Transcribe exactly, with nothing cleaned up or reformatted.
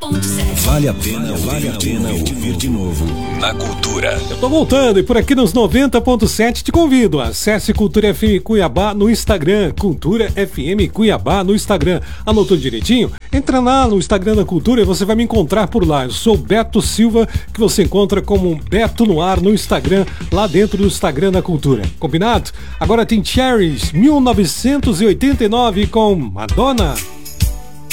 Vale a pena, vale a pena ouvir de novo na Cultura. Eu tô voltando e por aqui nos noventa ponto sete te convido. Acesse Cultura F M Cuiabá no Instagram. Cultura F M Cuiabá no Instagram. Anotou direitinho? Entra lá no Instagram da Cultura e você vai me encontrar por lá. Eu sou Beto Silva, que você encontra como Beto no Ar no Instagram, lá dentro do Instagram da Cultura. Combinado? Agora tem Cherries, mil novecentos e oitenta e nove com Madonna.